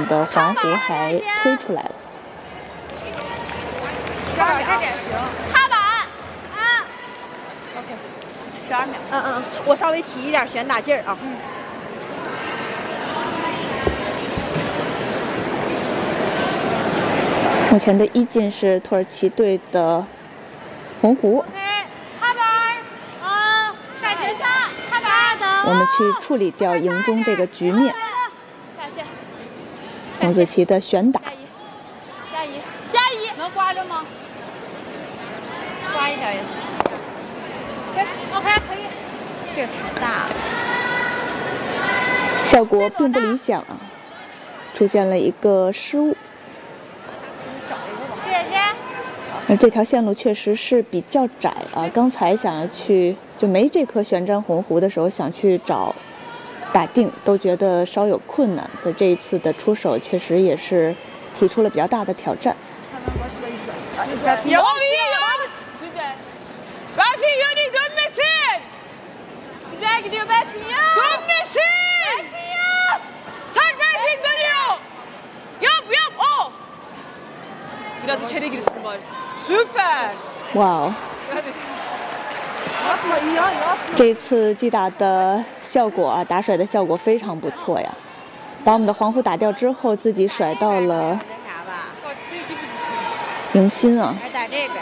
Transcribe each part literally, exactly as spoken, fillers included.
面的环弧还推出来了。 十二秒，踏板啊 ，OK， 十二秒，嗯嗯，我稍微提一点旋打劲儿啊。嗯。 目前的一进是土耳其队的红湖。 踏板啊，下旋擦，踏板。 我们去处理掉营中这个局面。 下线。 童子棋的旋打。 加一，加一，能刮着吗？刮一点也行。对 ，OK， 可以。劲儿太大了， 效果并不理想啊，出现了一个失误。那这条线路确实是比较窄啊！刚才想要去就没这颗旋转红弧的时候，想去找打定，都觉得稍有困难，所以这一次的出手确实也是提出了比较大的挑战。哇哦！这次击打的效果啊，打甩的效果非常不错呀！把我们的黄弧打掉之后，自己甩到了迎新啊！ 还打这边，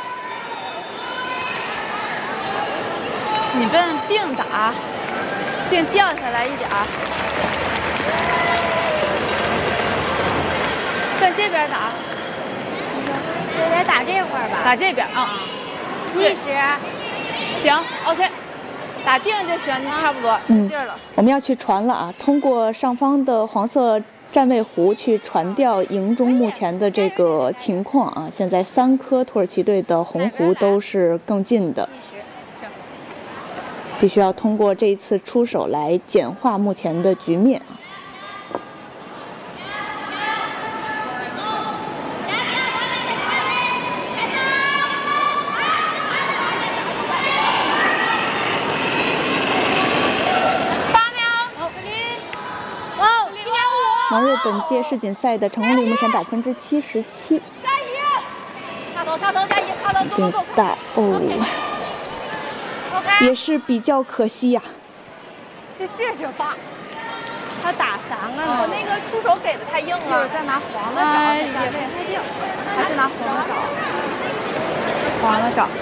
你奔定打，定掉下来一点儿，向这边打。就得打这块儿吧，打这边啊，逆时，行 ，OK， 打定就行，差不多， 嗯， 劲儿了。 我们要去传了啊，通过上方的黄色站位弧去传掉营中目前的这个情况啊。现在三颗土耳其队的红弧都是更近的，必须要通过这一次出手来简化目前的局面啊。王睿本届世锦赛的成功率目前百分之七十七。 加一，擦头擦头加一，擦头定大哦，也是比较可惜呀、啊。 这劲儿就大，他打三个呢。我那个出手给的太硬了，就是再拿黄的找，也不太硬，还是拿黄的找，黄的找。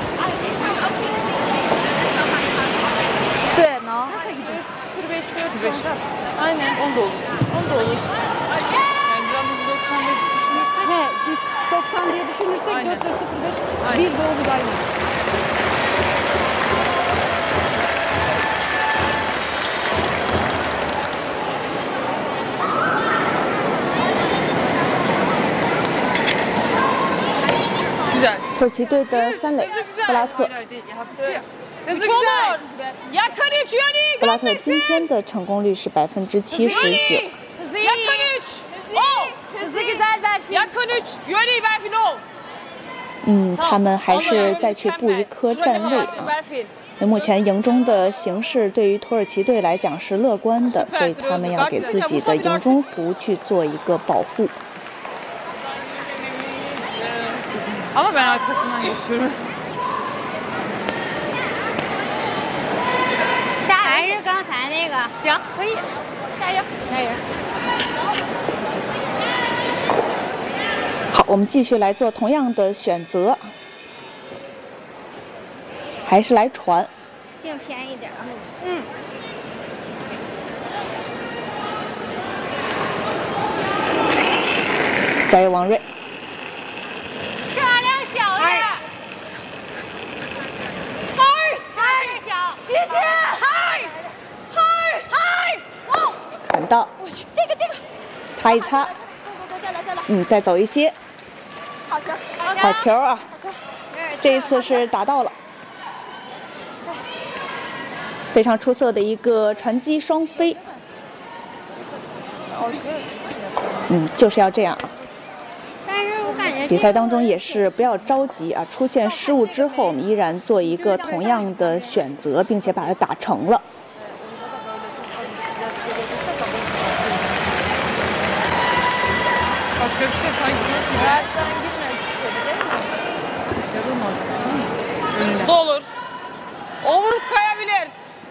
对，能。Aynen on da olur. on da olur. Yani biraz doksan beş düşünürsek. He, doksan diye düşünürsek Aynen. dört sıfır beş bir de olur aynen. Güzel. 土耳其队的三垒布拉特。布拉特今天的成功率是百分之七十九。嗯，他们还是再去布一颗站位啊。目前营中的形势对于土耳其队来讲是乐观的，所以他们要给自己的营中弧去做一个保护。 Ama ben arkasından geçiyorum. 还是刚才那个，行，可以，加油，加油。 好，我们继续来做同样的选择，还是来传， 净偏一点，嗯。 加油，王睿。 射量小一点。嗨，嗨，小，谢谢。嗨，嗨，嗨，哇！ 传到。 我去，这个这个。 擦一擦。 再来再来。 嗯，再走一些。 好球， 好球啊！ 好球。 这一次是打到了。非常出色的一个传击双飞。嗯，就是要这样啊。比赛当中也是不要着急啊，出现失误之后，我们依然做一个同样的选择，并且把它打成了。 Köfte sanki. Birazdan girmek istedim. Önüne. Da olur. Overhook kayabilir.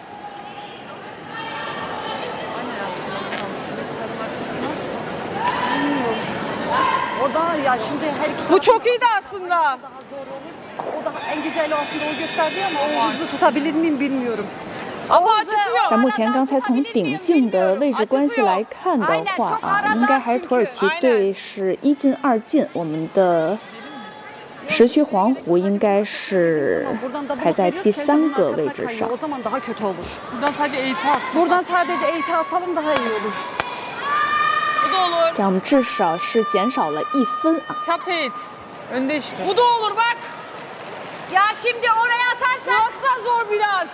Orada ya şimdi her iki Bu çok iyiydi aslında. daha zor olur. O da en güzeli aslında o gösterdi ama o hızlı tutabilir miyim bilmiyorum. Ama acısı yok. 但目前刚才从顶镜的位置关系来看的话啊，应该还是土耳其队是一进二进，我们的石区黄湖应该是 Buradan da 排在第三个位置上 O。zaman daha kötü olur. Buradan sadece eğiti atsın. Buradan sadece eğiti atalım daha iyi olur. Bu da olur. 这样我们至少是减少了一分啊。 Tap it. Önde işte. Bu da olur bak. Ya şimdi oraya atarsan. Burası da zor biraz.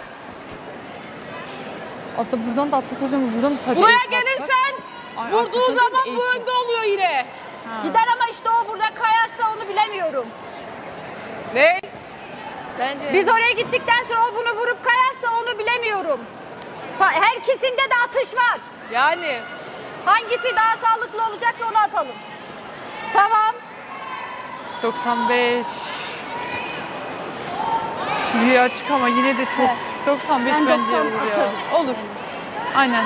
Aslında buradan da atsak hocam buradan da sadece Buraya eğiti atsak. gelirsen Ay, vurduğu arkasına zaman değil de bu eğiti. önde oluyor yine. Gider ama işte o burada kayarsa onu bilemiyorum. Ne? Bence. Biz oraya gittikten sonra o bunu vurup kayarsa onu bilemiyorum. Fa- Herkesinde de atış var. Yani. Hangisi daha sağlıklı olacaksa onu atalım. Tamam. doksan beş. Çizgiyi açık ama yine de çok. Evet. doksan beş Ben bence doksan olur ya. atarım. Olur. Aynen.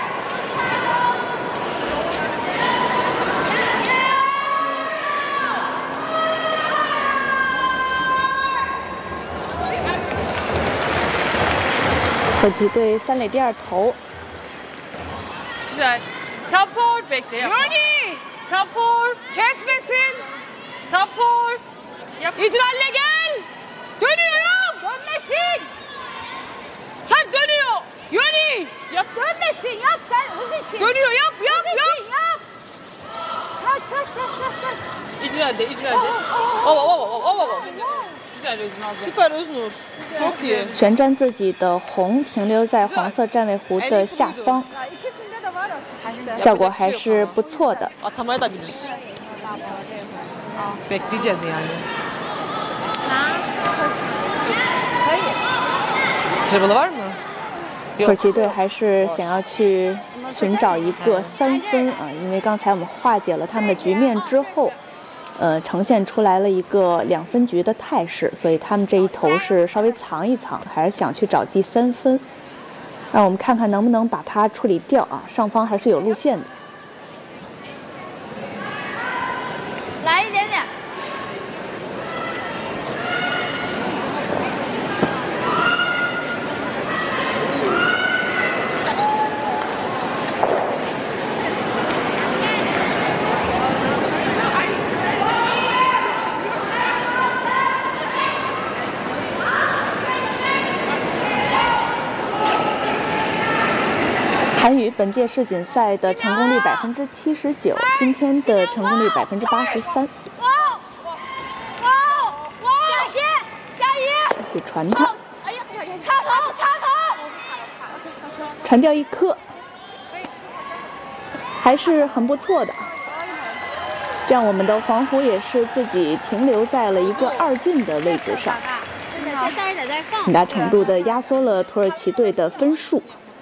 土耳其队三垒第二投， Güzel. Top four. Bekle yapma. Yoni! Top four. Kesmesin. Top four. Yap. İcralle gel. Dönüyorum. Dönmesin. Sen dönüyor. Yoni. Yap. Dönmesin. Yap sen hız için. Dönüyor. Yap yap Hız yap. için yap. Kaç kaç kaç kaç kaç. İcralle icralle. Ova ova ova ova ova. Güzel Öznur. Süper Öznur. Çok iyi. 旋转自己的红停留在黄色站位弧的下方， Ya ikisinde de var atış. 效果还是不错的。 Atamaya da bilir. Bekleyeceğiz yani. Dribble'ı var mı? 土耳其队还是想要去寻找一个三分啊，因为刚才我们化解了他们的局面之后，呃，呈现出来了一个两分局的态势，所以他们这一投是稍微藏一藏，还是想去找第三分。让我们看看能不能把它处理掉啊，上方还是有路线的。 来一点点。 韩语本届世锦赛的成功率百分之七十九，今天的成功率百分之八十三。 哇哇哇！加一加一！ 去传它， 哎呀，插头插头！ 传掉一颗，还是很不错的。这样我们的黄湖也是自己停留在了一个二进的位置上，很大程度的压缩了土耳其队的分数。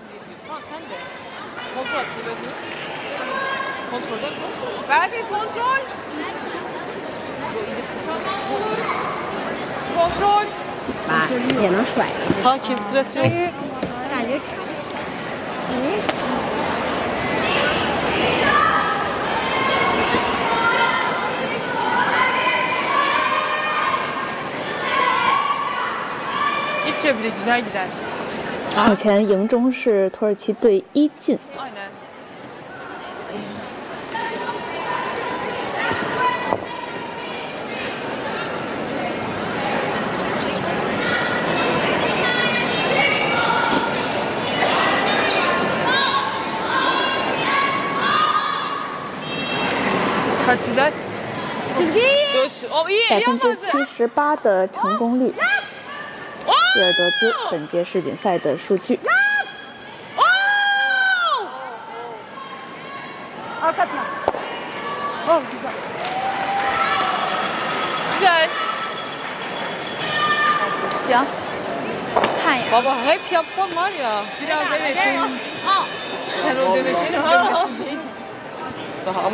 Kontrol et gibi Öznur. Kontrol et. Berfin kontrol. Kontrol. 把也能甩。 Sakin, stres yok. 感觉强。 İçe bile güzel gider. 目前赢中是土耳其队一进。 Aynen. Kaç güzel. Dönsün. O iyi. 百分之 yapmadı. 七十八的成功率，希尔德兹本届世锦赛的数据。 Arkasına. Oh güzel. Güzel. 行，看一眼。 Baba hep yapsan var ya. Biraz evet. Sen o demesini demesi değil. Daha ama